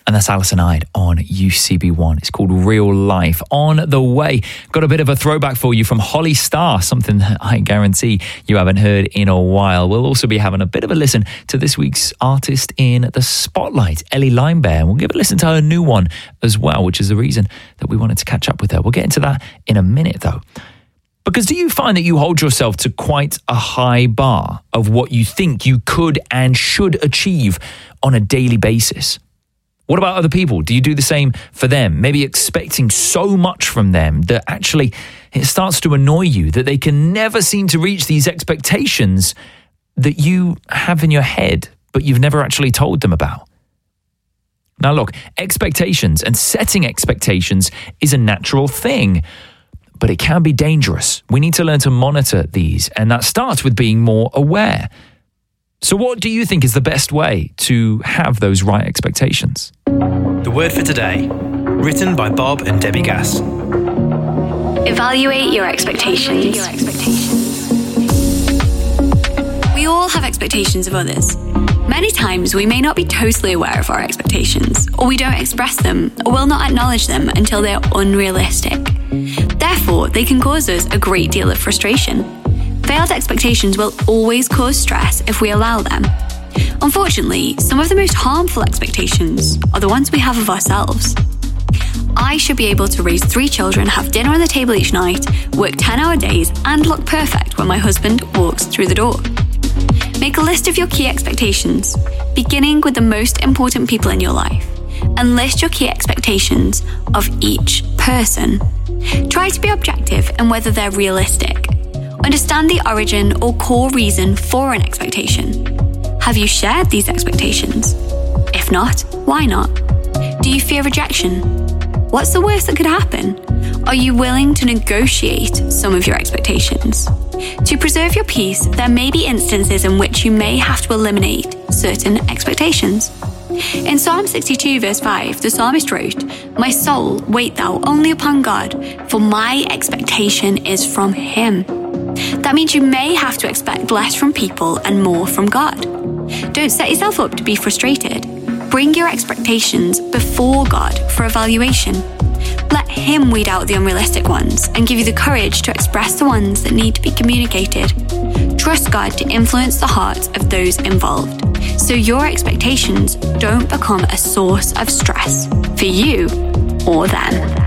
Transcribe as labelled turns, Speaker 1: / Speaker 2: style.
Speaker 1: And that's Alison Hyde on UCB1. It's called Real Life. On the way, got a bit of a throwback for you from Holly Starr, something that I guarantee you haven't heard in a while. We'll also be having a bit of a listen to this week's artist in the spotlight, Ellie Limebear. And we'll give a listen to her new one as well, which is the reason that we wanted to catch up with her. We'll get into that in a minute, though. Because do you find that you hold yourself to quite a high bar of what you think you could and should achieve on a daily basis? What about other people? Do you do the same for them? Maybe expecting so much from them that actually it starts to annoy you that they can never seem to reach these expectations that you have in your head, but you've never actually told them about. Now look, expectations and setting expectations is a natural thing, but it can be dangerous. We need to learn to monitor these, and that starts with being more aware. So what do you think is the best way to have those right expectations?
Speaker 2: The word for today, written by Bob and Debbie Gass.
Speaker 3: Evaluate your expectations. We all have expectations of others. Many times we may not be totally aware of our expectations, or we don't express them, or will not acknowledge them until they're unrealistic. Therefore, they can cause us a great deal of frustration. Failed expectations will always cause stress if we allow them. Unfortunately, some of the most harmful expectations are the ones we have of ourselves. I should be able to raise 3 children, have dinner on the table each night, work 10-hour days, and look perfect when my husband walks through the door. Make a list of your key expectations, beginning with the most important people in your life, and list your key expectations of each person. Try to be objective in whether they're realistic. Understand the origin or core reason for an expectation. Have you shared these expectations? If not, why not? Do you fear rejection? What's the worst that could happen? Are you willing to negotiate some of your expectations? To preserve your peace, there may be instances in which you may have to eliminate certain expectations. In Psalm 62 verse 5, the psalmist wrote, "My soul, wait thou only upon God, for my expectation is from Him." That means you may have to expect less from people and more from God. Don't set yourself up to be frustrated. Bring your expectations before God for evaluation. Let Him weed out the unrealistic ones and give you the courage to express the ones that need to be communicated. Trust God to influence the hearts of those involved, so your expectations don't become a source of stress for you or them.